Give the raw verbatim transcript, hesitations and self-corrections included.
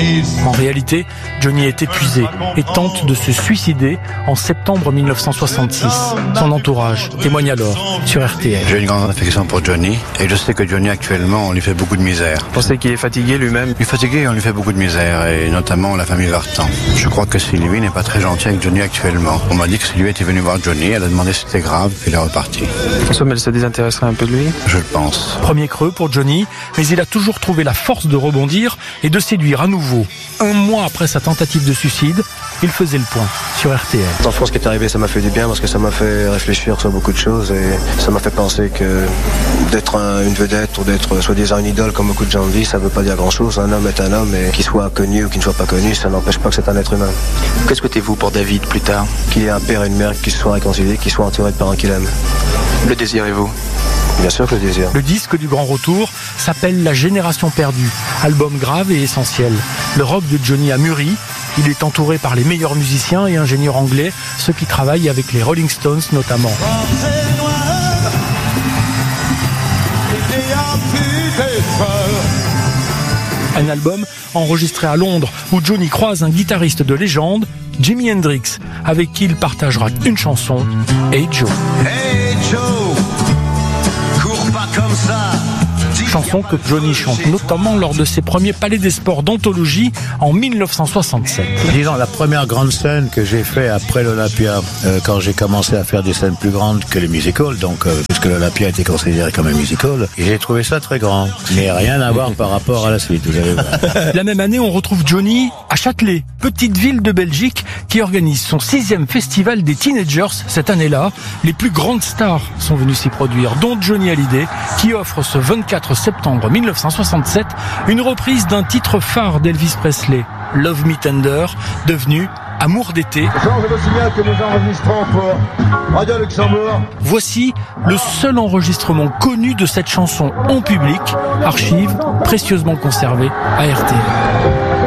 En réalité, Johnny est épuisé et tente de se suicider en septembre mille neuf cent soixante-six. Son entourage témoigne alors sur R T L. J'ai une grande affection pour Johnny et je sais que Johnny actuellement on lui fait beaucoup de misère. Vous pensez qu'il est fatigué lui-même? Il est fatigué et on lui fait beaucoup de misère et notamment la famille Vartan. Je crois que Sylvie n'est pas très gentille avec Johnny actuellement. On m'a dit que Sylvie était venue voir Johnny, elle a demandé si c'était grave et il est reparti. En somme, elle se désintéresserait un peu de lui? Je le pense. Premier creux pour Johnny, mais il a toujours trouvé la force de rebondir et de séduire à nouveau. Un mois après sa tentative de suicide, il faisait le point sur R T L. Franchement, ce qui est arrivé, ça m'a fait du bien parce que ça m'a fait réfléchir sur beaucoup de choses et ça m'a fait penser que d'être un, une vedette ou d'être soi-disant une idole comme beaucoup de gens le disent, ça ne veut pas dire grand-chose. Un homme est un homme et qu'il soit connu ou qu'il ne soit pas connu, ça n'empêche pas que c'est un être humain. Que souhaitez-vous pour David plus tard? Qu'il ait un père et une mère qui se soient réconciliés, qu'il soit entouré de parents qu'il aime. Le désirez-vous? Bien sûr que le désir. Le disque du grand retour s'appelle La Génération perdue, album grave et essentiel. Le rock de Johnny a mûri, il est entouré par les meilleurs musiciens et ingénieurs anglais, ceux qui travaillent avec les Rolling Stones notamment. Un album enregistré à Londres où Johnny croise un guitariste de légende, Jimi Hendrix, avec qui il partagera une chanson, Hey Joe. Hey Joe, cours pas comme ça. Chanson que Johnny chante notamment lors de ses premiers Palais des Sports d'anthologie en mille neuf cent soixante-sept. Disons, la première grande scène que j'ai fait après l'Olympia, euh, quand j'ai commencé à faire des scènes plus grandes que les musicals, donc euh, puisque l'Olympia était considéré comme un musical, et j'ai trouvé ça très grand, mais rien à voir par rapport à la suite, vous allez voir. La même année, on retrouve Johnny à Châtelet, petite ville de Belgique qui organise son sixième festival des teenagers cette année-là. Les plus grandes stars sont venues s'y produire, dont Johnny Hallyday, qui offre ce vingt-quatre septembre mille neuf cent soixante-sept une reprise d'un titre phare d'Elvis Presley, Love Me Tender, devenu Amour d'été. Je vous signale que nous enregistrons pour Radio Luxembourg. Voici le seul enregistrement connu de cette chanson en public, archive précieusement conservée à R T L.